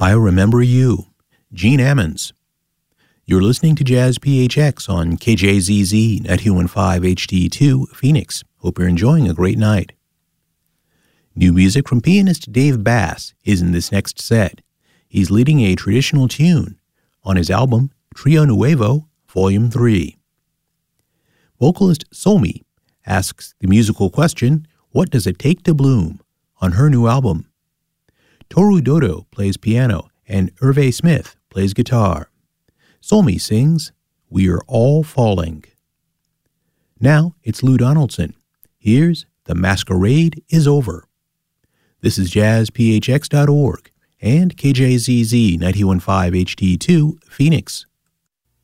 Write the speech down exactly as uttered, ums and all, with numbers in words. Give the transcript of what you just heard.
I Remember You, Gene Ammons. You're listening to Jazz P H X on K J Z Z ninety-one point five H D two, Phoenix. Hope you're enjoying a great night. New music from pianist Dave Bass is in this next set. He's leading a traditional tune on his album Trio Nuevo, Volume three. Vocalist Somi asks the musical question, what does it take to bloom, on her new album. Toru Dodo plays piano and Hervé Smith plays guitar. Somi sings, We Are All Falling. Now it's Lou Donaldson. Here's The Masquerade Is Over. This is jazz p h x dot org and K J Z Z ninety-one point five H D two, Phoenix.